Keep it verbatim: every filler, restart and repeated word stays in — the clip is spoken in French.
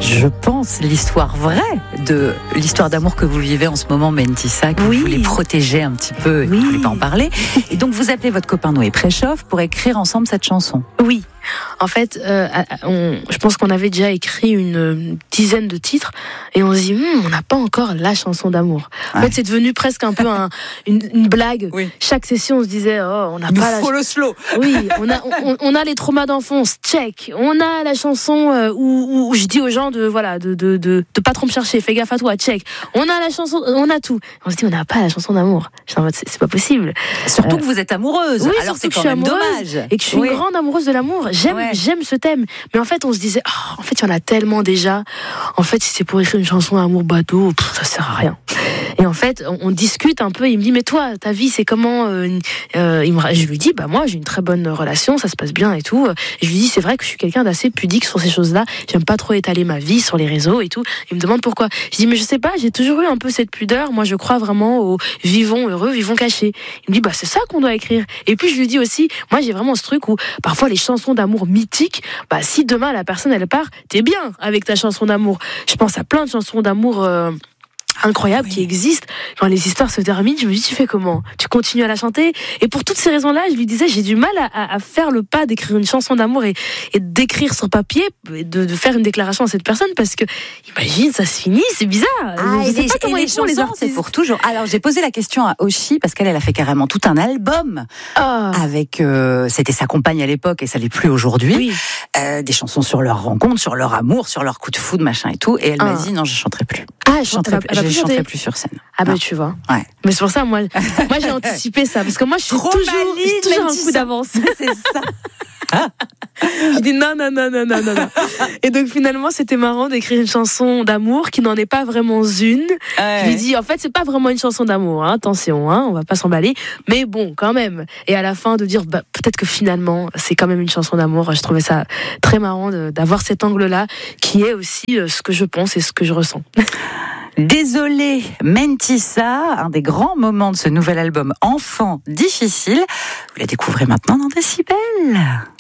je pense, l'histoire vraie de l'histoire d'amour que vous vivez en ce moment, Mentissa, que oui. vous voulez protéger un petit peu et oui. que vous ne voulez pas en parler. Et donc, vous appelez votre copain Noé Préchoff pour écrire ensemble cette chanson. Oui. En fait, euh, on, je pense qu'on avait déjà écrit une dizaine de titres et on se dit, hm, on n'a pas encore la chanson d'amour. En ouais. fait, c'est devenu presque un peu un, une, une blague. Oui. Chaque session, on se disait, oh, on n'a pas la. Il faut le slow. Oui, on a, on, on a les traumas d'enfance, check. On a la chanson euh, où, où je dis aux gens de voilà, de, de, de, de pas trop me chercher, fais gaffe à toi, check. On a la chanson, on a tout. On se dit, on n'a pas la chanson d'amour. C'est, c'est pas possible. Surtout euh, que vous êtes amoureuse. Oui, alors c'est quand même dommage. Et que je suis oui. une grande amoureuse de l'amour. J'aime, ouais. j'aime ce thème. Mais en fait, on se disait, oh, en fait, il y en a tellement déjà. En fait, si c'est pour écrire une chanson amour bateau, pff, ça sert à rien. Et en fait, on, on discute un peu. Il me dit, mais toi, ta vie, c'est comment euh, euh, il me, Je lui dis, bah moi, j'ai une très bonne relation, ça se passe bien et tout. Et je lui dis, c'est vrai que je suis quelqu'un d'assez pudique sur ces choses-là. J'aime pas trop étaler ma vie sur les réseaux et tout. Il me demande pourquoi. Je dis, mais je sais pas, j'ai toujours eu un peu cette pudeur. Moi, je crois vraiment au vivons heureux, vivons cachés. Il me dit, bah c'est ça qu'on doit écrire. Et puis je lui dis aussi, moi, j'ai vraiment ce truc où parfois les chansons d'amour mythiques, bah si demain la personne elle part, t'es bien avec ta chanson d'amour. Je pense à plein de chansons d'amour. Euh, incroyables oui. qui existent. Quand les histoires se terminent, je me dis, tu fais comment ? Tu continues à la chanter ? Et pour toutes ces raisons-là, je lui disais, j'ai du mal à, à faire le pas d'écrire une chanson d'amour et, et d'écrire sur papier, de, de faire une déclaration à cette personne, parce que, imagine, ça se finit, c'est bizarre. Ah, je et sais les, pas comment et ils font les artistes. C'est pour toujours. Alors, j'ai posé la question à Oshi, parce qu'elle, elle a fait carrément tout un album oh. avec, euh, c'était sa compagne à l'époque et ça l'est plus aujourd'hui. Oui. Euh, des chansons sur leur rencontre, sur leur amour, sur leur coup de foudre, machin et tout. Et elle ah. m'a dit, non, je chanterai plus. Ah, je chanterai plus. Je chanterai plus sur scène. Ah bah non. Tu vois. Ouais. Mais c'est pour ça, moi, moi j'ai anticipé ça, parce que moi je suis Trop toujours, valide, j'ai toujours un coup d'avance. C'est ça. Je dis non, non, non, non, non, non, non. Et donc finalement, c'était marrant d'écrire une chanson d'amour qui n'en est pas vraiment une. Ouais. Je lui dis, en fait, c'est pas vraiment une chanson d'amour, hein, attention, hein, on va pas s'emballer. Mais bon, quand même. Et à la fin, de dire, bah, peut-être que finalement, c'est quand même une chanson d'amour. Je trouvais ça très marrant de, d'avoir cet angle-là, qui est aussi ce que je pense et ce que je ressens. Désolée, Mentissa, un des grands moments de ce nouvel album Enfant difficile. Vous la découvrez maintenant dans Décibel.